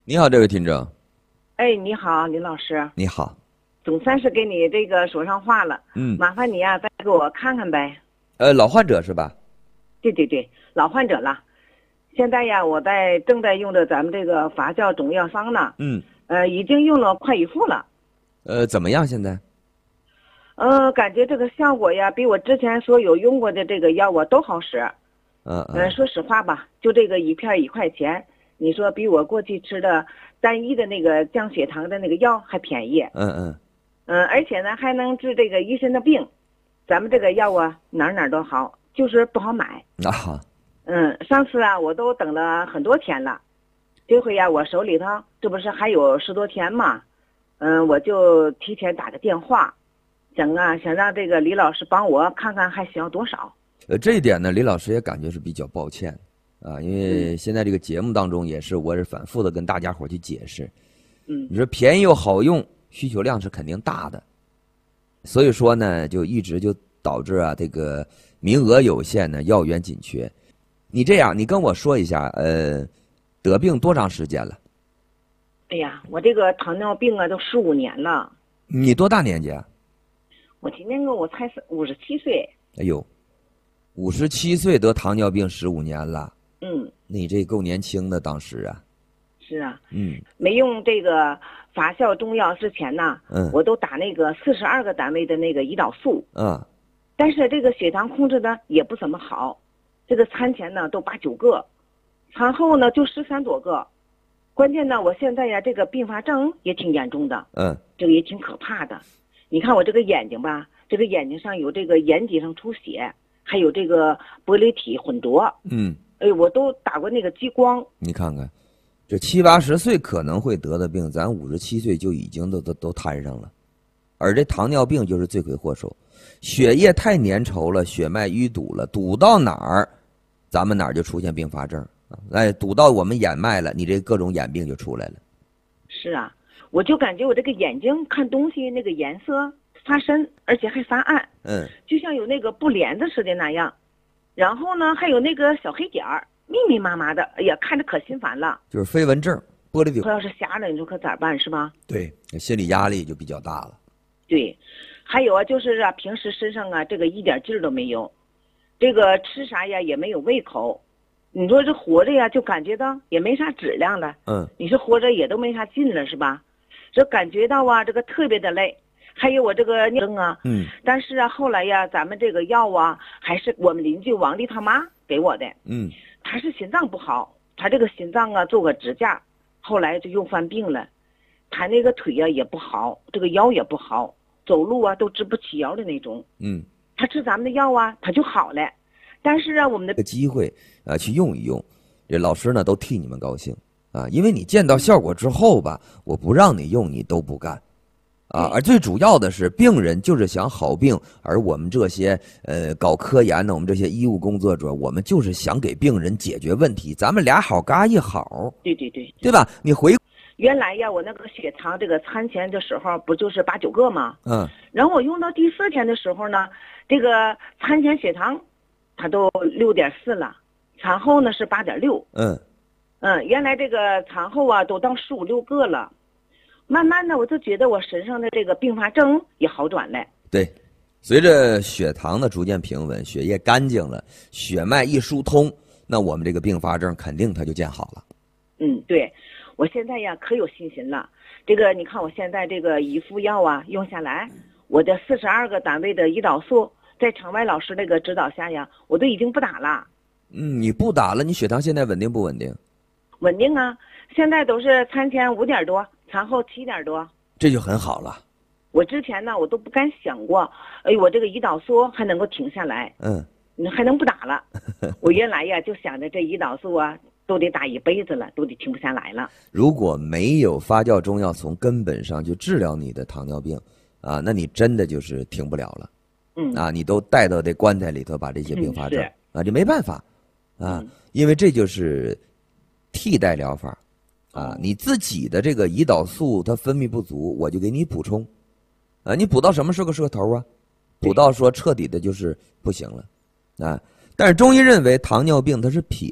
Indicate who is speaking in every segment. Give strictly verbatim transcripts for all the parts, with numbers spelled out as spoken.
Speaker 1: 你好，这位听众。
Speaker 2: 哎，你好，林老师。
Speaker 1: 你好。
Speaker 2: 总算是给你这个说上话了。
Speaker 1: 嗯，
Speaker 2: 麻烦你呀、再给我看看呗。
Speaker 1: 呃，老患者是吧？
Speaker 2: 对对对，老患者了。现在呀，我在正在用着咱们这个发酵中药桑呢。
Speaker 1: 嗯。
Speaker 2: 呃，已经用了快一副了。
Speaker 1: 呃，怎么样现在？
Speaker 2: 呃，感觉这个效果呀，比我之前所有用过的这个药啊都好使。
Speaker 1: 嗯嗯、
Speaker 2: 呃，说实话吧，就这个一片一块钱，你说比我过去吃的单一的那个降血糖的那个药还便宜。
Speaker 1: 嗯嗯。
Speaker 2: 嗯，而且呢还能治这个一身的病。咱们这个药啊哪儿哪儿都好，就是不好买。
Speaker 1: 啊。
Speaker 2: 嗯，上次啊我都等了很多天了，这回呀我手里头这不是还有十多天嘛。嗯，我就提前打个电话，想啊想让这个李老师帮我看看还需要多少。
Speaker 1: 呃，这一点呢，李老师也感觉是比较抱歉啊，因为现在这个节目当中也是我是反复的跟大家伙去解释。
Speaker 2: 嗯，
Speaker 1: 你说便宜又好用，需求量是肯定大的，所以说呢，就一直就导致啊这个名额有限呢，药源紧缺。你这样，你跟我说一下，呃，得病多长时间了？
Speaker 2: 哎呀，我这个糖尿病啊都十五年了。
Speaker 1: 你多大年纪啊？
Speaker 2: 我今年个我才五十七岁。
Speaker 1: 哎呦，五十七岁得糖尿病十五年了。
Speaker 2: 嗯，
Speaker 1: 你这够年轻的当时啊。
Speaker 2: 是啊。
Speaker 1: 嗯。
Speaker 2: 没用这个发酵中药之前呢，
Speaker 1: 嗯，
Speaker 2: 我都打那个四十二个单位的那个胰岛素。
Speaker 1: 嗯。
Speaker 2: 但是这个血糖控制的也不怎么好，这个餐前呢都八九个，餐后呢就十三多个。关键呢，我现在呀这个并发症也挺严重的。
Speaker 1: 嗯。
Speaker 2: 这个也挺可怕的。你看我这个眼睛吧，这个眼睛上有这个眼底上出血，还有这个玻璃体混浊。
Speaker 1: 嗯。
Speaker 2: 哎，我都打过那个激光。
Speaker 1: 你看看，这七八十岁可能会得的病，咱五十七岁就已经都都都摊上了。而这糖尿病就是罪魁祸首，血液太粘稠了，血脉淤堵了，堵到哪儿，咱们哪儿就出现并发症。哎，堵到我们眼脉了，你这各种眼病就出来了。
Speaker 2: 是啊，我就感觉我这个眼睛看东西那个颜色发深，而且还发暗。
Speaker 1: 嗯，
Speaker 2: 就像有那个布帘子似的那样。然后呢，还有那个小黑点儿，密密麻麻的，哎呀，看着可心烦了。
Speaker 1: 就是飞蚊症、玻璃体。
Speaker 2: 可要是瞎了，你说可咋办是吧？
Speaker 1: 对，心理压力就比较大了。
Speaker 2: 对，还有啊，就是啊，平时身上啊，这个一点劲儿都没有，这个吃啥呀也没有胃口。你说这活着呀，就感觉到也没啥质量了。
Speaker 1: 嗯，
Speaker 2: 你说活着也都没啥劲了，是吧？这感觉到啊，这个特别的累。还有我这个尿症啊，
Speaker 1: 嗯，
Speaker 2: 但是啊，后来呀，咱们这个药啊，还是我们邻居王丽他妈给我的。
Speaker 1: 嗯，
Speaker 2: 他是心脏不好，他这个心脏啊做个支架，后来就又犯病了。他那个腿呀、啊、也不好，这个腰也不好，走路啊都直不起腰的那种。
Speaker 1: 嗯，
Speaker 2: 他吃咱们的药啊，他就好了。但是啊，我们的
Speaker 1: 个机会啊，去用一用，这老师呢都替你们高兴啊，因为你见到效果之后吧，我不让你用你都不干，啊，而最主要的是病人就是想好病，而我们这些呃搞科研的，我们这些医务工作者，我们就是想给病人解决问题，咱们俩好嘎一好，
Speaker 2: 对对对，
Speaker 1: 对吧？你回
Speaker 2: 原来呀，我那个血糖这个餐前的时候不就是八九个吗？
Speaker 1: 嗯，
Speaker 2: 然后我用到第四天的时候呢，这个餐前血糖它都六点四了，餐后呢是八点六。
Speaker 1: 嗯
Speaker 2: 嗯，原来这个餐后啊都到十五六个了，慢慢的我就觉得我身上的这个并发症也好转了。
Speaker 1: 对，随着血糖的逐渐平稳，血液干净了，血脉一疏通，那我们这个并发症肯定它就见好了。
Speaker 2: 嗯，对，我现在呀可有信心了。这个你看我现在这个一副药啊用下来，我的四十二个单位的胰岛素，在场外老师那个指导下呀，我都已经不打了。
Speaker 1: 嗯，你不打了，你血糖现在稳定不稳定？
Speaker 2: 稳定啊，现在都是餐前五点多，餐后七点多，
Speaker 1: 这就很好了。
Speaker 2: 我之前呢，我都不敢想过，哎，我这个胰岛素还能够停下来，
Speaker 1: 嗯，
Speaker 2: 还能不打了。我原来呀就想着这胰岛素啊，都得打一辈子了，都得停不下来了。
Speaker 1: 如果没有发酵中药从根本上就治疗你的糖尿病啊，那你真的就是停不了了。
Speaker 2: 嗯
Speaker 1: 啊，你都带到这棺材里头，把这些并发症、
Speaker 2: 嗯、
Speaker 1: 啊，这没办法啊、
Speaker 2: 嗯，
Speaker 1: 因为这就是替代疗法啊。
Speaker 2: 哦、
Speaker 1: 你自己的这个胰岛素它分泌不足，我就给你补充啊。你补到什么是个是个头啊？补到说彻底的就是不行了啊。但是中医认为糖尿病它是脾的病，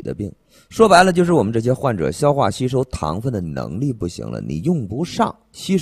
Speaker 1: 说白了就是我们这些患者消化吸收糖分的能力不行了，你用不上，吸